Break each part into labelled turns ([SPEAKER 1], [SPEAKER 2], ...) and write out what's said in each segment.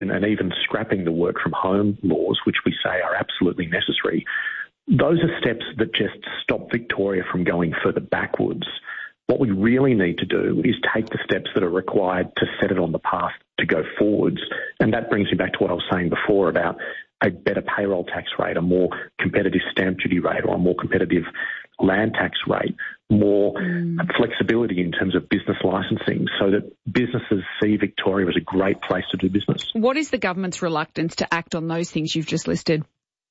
[SPEAKER 1] and even scrapping the work from home laws, which we say are absolutely necessary, those are steps that just stop Victoria from going further backwards. What we really need to do is take the steps that are required to set it on the path to go forwards. And that brings me back to what I was saying before about a better payroll tax rate, a more competitive stamp duty rate, or a more competitive land tax rate, more flexibility in terms of business licensing so that businesses see Victoria as a great place to do business.
[SPEAKER 2] What is the government's reluctance to act on those things you've just listed?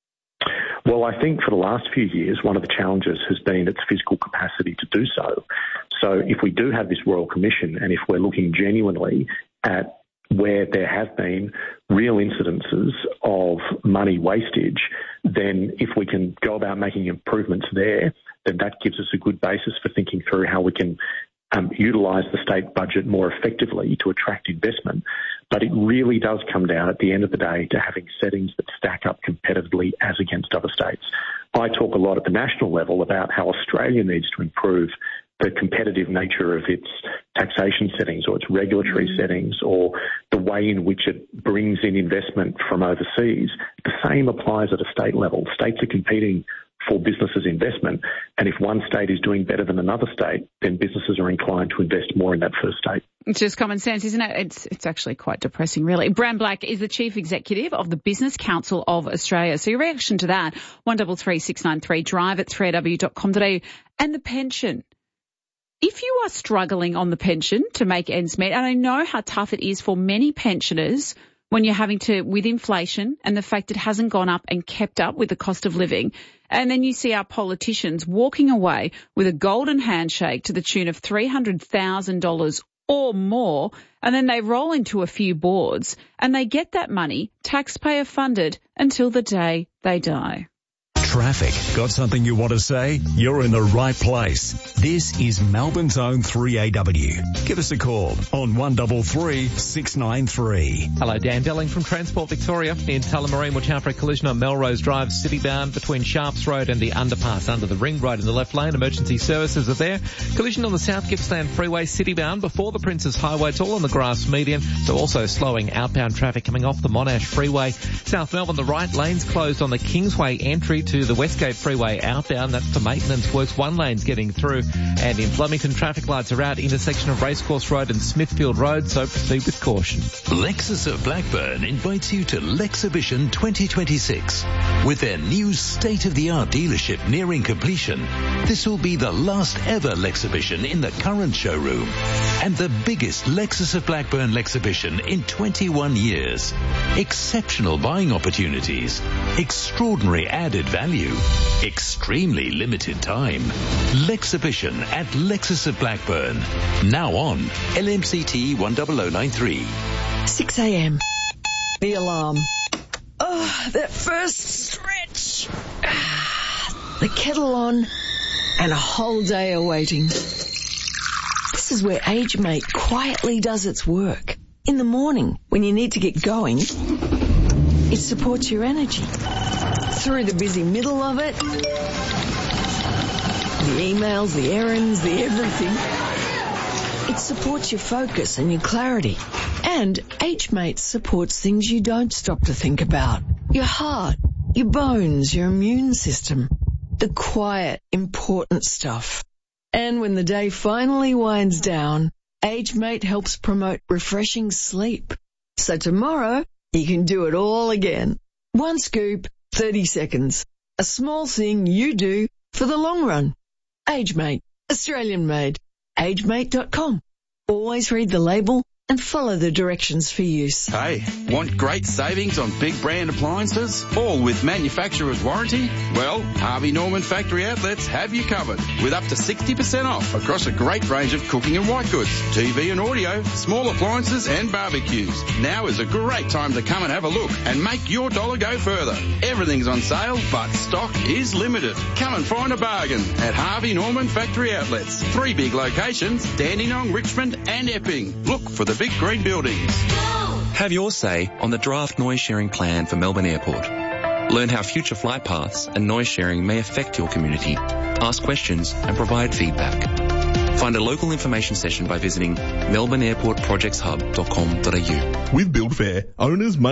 [SPEAKER 1] Well, I think for the last few years, one of the challenges has been its physical capacity to do so. So if we do have this Royal Commission, and if we're looking genuinely at where there have been real incidences of money wastage, then if we can go about making improvements there, then that gives us a good basis for thinking through how we can utilise the state budget more effectively to attract investment. But it really does come down at the end of the day to having settings that stack up competitively as against other states. I talk a lot at the national level about how Australia needs to improve the competitive nature of its taxation settings or its regulatory settings or the way in which it brings in investment from overseas. The same applies at a state level. States are competing for businesses' investment, and if one state is doing better than another state, then businesses are inclined to invest more in that first state.
[SPEAKER 2] It's just common sense, isn't it? It's actually quite depressing, really. Bram Black is the Chief Executive of the Business Council of Australia. So your reaction to that, 133693, drive at 3aw.com.au. And the pension. If you are struggling on the pension to make ends meet, and I know how tough it is for many pensioners when you're having to, with inflation and the fact it hasn't gone up and kept up with the cost of living, and then you see our politicians walking away with a golden handshake to the tune of $300,000 or more, and then they roll into a few boards and they get that money taxpayer funded until the day they die.
[SPEAKER 3] Traffic. Got something you want to say? You're in the right place. This is Melbourne's own 3AW. Give us a call on 133 693.
[SPEAKER 4] Hello, Dan Delling from Transport Victoria. In Tullamarine, watch out for a collision on Melrose Drive, city-bound between Sharps Road and the underpass under the ring road in the left lane. Emergency services are there. Collision on the South Gippsland Freeway, city-bound before the Princes Highway. It's all on the grass median, so also slowing outbound traffic coming off the Monash Freeway. South Melbourne, the right lane's closed on the Kingsway entry to the Westgate Freeway outbound. That's for maintenance works. One lane's getting through. And in Flemington, traffic lights are out, intersection of Racecourse Road and Smithfield Road, so proceed with caution.
[SPEAKER 5] Lexus of Blackburn invites you to Lexibition 2026. With their new state-of-the-art dealership nearing completion, this will be the last ever Lexibition in the current showroom and the biggest Lexus of Blackburn Lexibition in 21 years. Exceptional buying opportunities, extraordinary added value, extremely limited time. Lexibition at Lexus of Blackburn. Now on LMCT 10093.
[SPEAKER 6] 6 a.m. The alarm. Oh, that first stretch. The kettle on and a whole day awaiting. This is where AgeMate quietly does its work. In the morning, when you need to get going, it supports your energy. Through the busy middle of it, the emails, the errands, the everything, it supports your focus and your clarity. And AgeMate supports things you don't stop to think about. Your heart, your bones, your immune system. The quiet, important stuff. And when the day finally winds down, AgeMate helps promote refreshing sleep. So tomorrow, you can do it all again. One scoop, 30 seconds. A small thing you do for the long run. AgeMate. Australian made. AgeMate.com. Always read the label and follow the directions for use.
[SPEAKER 7] Hey, want great savings on big brand appliances? All with manufacturer's warranty? Well, Harvey Norman Factory Outlets have you covered with up to 60% off across a great range of cooking and white goods, TV and audio, small appliances and barbecues. Now is a great time to come and have a look and make your dollar go further. Everything's on sale, but stock is limited. Come and find a bargain at Harvey Norman Factory Outlets. 3 big locations, Dandenong, Richmond and Epping. Look for the big green buildings.
[SPEAKER 8] Have your say on the draft noise sharing plan for Melbourne Airport. Learn how future flight paths and noise sharing may affect your community. Ask questions and provide feedback. Find a local information session by visiting melbourneairportprojectshub.com.au.
[SPEAKER 9] With Build Fair, owners